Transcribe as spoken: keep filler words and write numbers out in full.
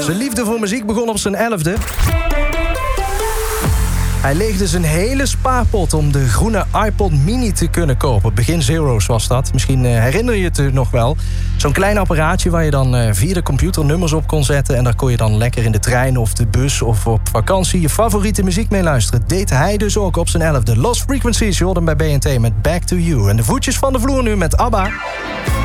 Zijn liefde voor muziek begon op zijn elfde. Hij leegde zijn hele spaarpot om de groene iPod Mini te kunnen kopen. Begin zero's was dat. Misschien uh, herinner je het nog wel. Zo'n klein apparaatje waar je dan uh, via de computer nummers op kon zetten. En daar kon je dan lekker in de trein of de bus of op vakantie je favoriete muziek mee luisteren. Deed hij dus ook op zijn elfde. Lost Frequencies, je hoort hem bij B N T met Back to You. En de voetjes van de vloer nu met ABBA.